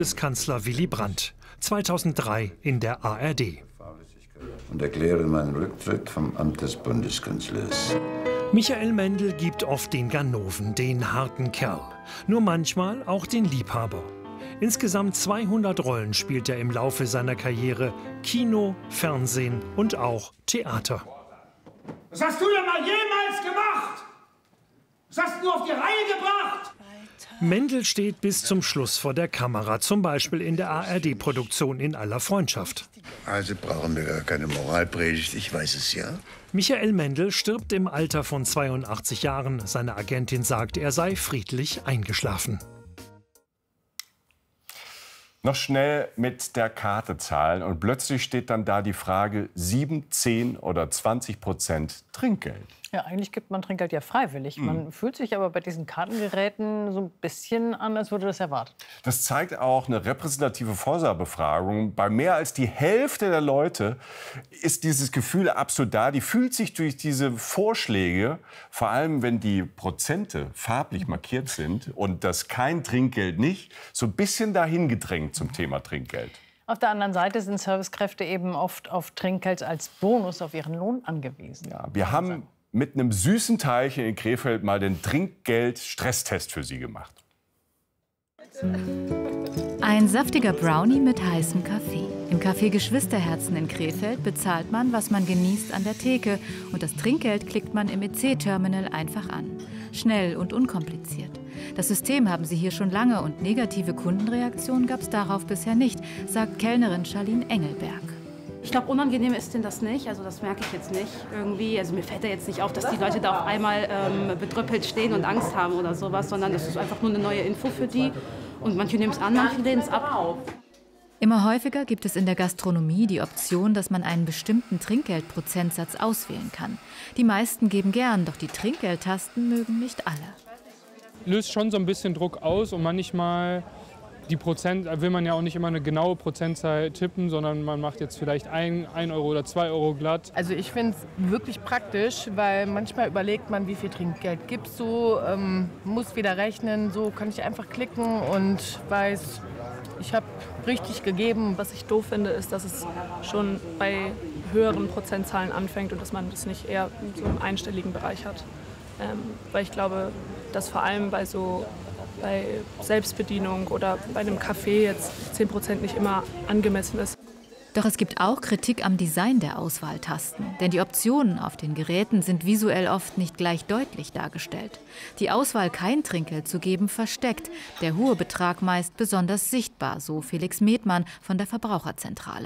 Bundeskanzler Willy Brandt, 2003 in der ARD. Und erkläre meinen Rücktritt vom Amt des Bundeskanzlers. Michael Mendl gibt oft den Ganoven, den harten Kerl. Nur manchmal auch den Liebhaber. Insgesamt 200 Rollen spielt er im Laufe seiner Karriere. Kino, Fernsehen und auch Theater. Was hast du denn mal jemals gemacht? Was hast du auf die Reihe gebracht? Mendl steht bis zum Schluss vor der Kamera, zum Beispiel in der ARD-Produktion In aller Freundschaft. Also brauchen wir gar keine Moralpredigt, ich weiß es ja. Michael Mendl stirbt im Alter von 82 Jahren. Seine Agentin sagt, er sei friedlich eingeschlafen. Noch schnell mit der Karte zahlen und plötzlich steht dann da die Frage 7, 10 oder 20% Trinkgeld. Ja, eigentlich gibt man Trinkgeld ja freiwillig. Man fühlt sich aber bei diesen Kartengeräten so ein bisschen an, als würde das erwartet. Das zeigt auch eine repräsentative Forsa-Befragung. Bei mehr als die Hälfte der Leute ist dieses Gefühl absolut da. Die fühlt sich durch diese Vorschläge, vor allem wenn die Prozente farblich markiert sind und das kein Trinkgeld nicht, so ein bisschen dahin gedrängt zum Thema Trinkgeld. Auf der anderen Seite sind Servicekräfte eben oft auf Trinkgeld als Bonus auf ihren Lohn angewiesen. Ja, wir haben mit einem süßen Teilchen in Krefeld mal den Trinkgeld-Stresstest für Sie gemacht. Ein saftiger Brownie mit heißem Kaffee. Im Café Geschwisterherzen in Krefeld bezahlt man, was man genießt, an der Theke. Und das Trinkgeld klickt man im EC-Terminal einfach an. Schnell und unkompliziert. Das System haben sie hier schon lange und negative Kundenreaktionen gab es darauf bisher nicht, sagt Kellnerin Charlene Engelberg. Ich glaube, unangenehm ist denn das nicht. Also das merke ich jetzt nicht irgendwie. Also mir fällt da jetzt nicht auf, dass die Leute da auf einmal bedröppelt stehen und Angst haben oder sowas, sondern das ist einfach nur eine neue Info für die. Und manche nehmen es an, manche lehnen es ab. Immer häufiger gibt es in der Gastronomie die Option, dass man einen bestimmten Trinkgeldprozentsatz auswählen kann. Die meisten geben gern, doch die Trinkgeldtasten mögen nicht alle. Löst schon so ein bisschen Druck aus und manchmal die Prozent will man ja auch nicht immer eine genaue Prozentzahl tippen, sondern man macht jetzt vielleicht 1 Euro oder 2 Euro glatt. Also ich finde es wirklich praktisch, weil manchmal überlegt man, wie viel Trinkgeld gibt es so, muss wieder rechnen, so kann ich einfach klicken und weiß, ich habe richtig gegeben. Was ich doof finde, ist, dass es schon bei höheren Prozentzahlen anfängt und dass man das nicht eher so im einstelligen Bereich hat. Weil ich glaube, dass vor allem bei Selbstbedienung oder bei einem Café jetzt 10% nicht immer angemessen ist. Doch es gibt auch Kritik am Design der Auswahltasten. Denn die Optionen auf den Geräten sind visuell oft nicht gleich deutlich dargestellt. Die Auswahl, kein Trinkgeld zu geben, versteckt. Der hohe Betrag meist besonders sichtbar, so Felix Methmann von der Verbraucherzentrale.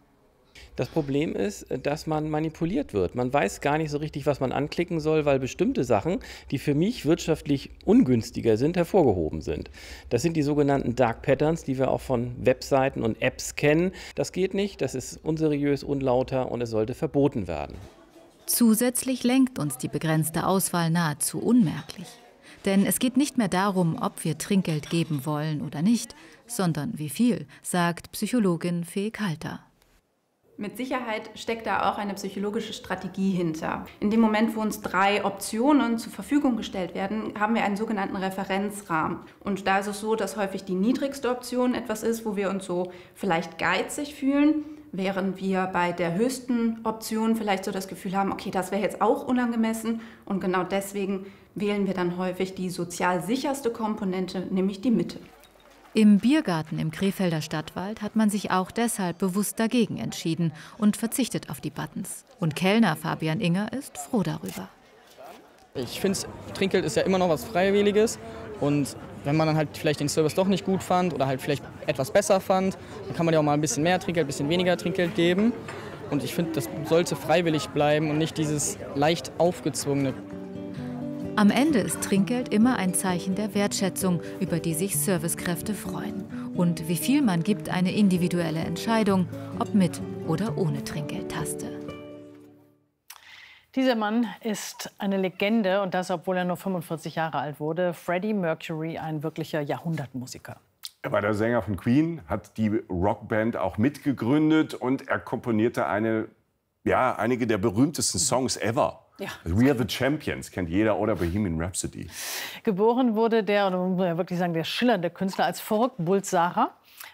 Das Problem ist, dass man manipuliert wird. Man weiß gar nicht so richtig, was man anklicken soll, weil bestimmte Sachen, die für mich wirtschaftlich ungünstiger sind, hervorgehoben sind. Das sind die sogenannten Dark Patterns, die wir auch von Webseiten und Apps kennen. Das geht nicht, das ist unseriös, unlauter und es sollte verboten werden. Zusätzlich lenkt uns die begrenzte Auswahl nahezu unmerklich. Denn es geht nicht mehr darum, ob wir Trinkgeld geben wollen oder nicht, sondern wie viel, sagt Psychologin Fee Kalter. Mit Sicherheit steckt da auch eine psychologische Strategie hinter. In dem Moment, wo uns 3 Optionen zur Verfügung gestellt werden, haben wir einen sogenannten Referenzrahmen. Und da ist es so, dass häufig die niedrigste Option etwas ist, wo wir uns so vielleicht geizig fühlen, während wir bei der höchsten Option vielleicht so das Gefühl haben, okay, das wäre jetzt auch unangemessen. Und genau deswegen wählen wir dann häufig die sozial sicherste Komponente, nämlich die Mitte. Im Biergarten im Krefelder Stadtwald hat man sich auch deshalb bewusst dagegen entschieden und verzichtet auf die Buttons. Und Kellner Fabian Inger ist froh darüber. Ich finde, Trinkgeld ist ja immer noch was Freiwilliges. Und wenn man dann halt vielleicht den Service doch nicht gut fand oder halt vielleicht etwas besser fand, dann kann man ja auch mal ein bisschen mehr Trinkgeld, ein bisschen weniger Trinkgeld geben. Und ich finde, das sollte freiwillig bleiben und nicht dieses leicht aufgezwungene. Am Ende ist Trinkgeld immer ein Zeichen der Wertschätzung, über die sich Servicekräfte freuen. Und wie viel man gibt, eine individuelle Entscheidung, ob mit oder ohne Trinkgeldtaste. Dieser Mann ist eine Legende und das, obwohl er nur 45 Jahre alt wurde. Freddie Mercury, ein wirklicher Jahrhundertmusiker. Er war der Sänger von Queen, hat die Rockband auch mitgegründet und er komponierte einige der berühmtesten Songs ever. Ja. We Are the Champions kennt jeder oder Bohemian Rhapsody. Geboren wurde der, oder muss man ja wirklich sagen, der schillernde Künstler als Farrokh Bulsara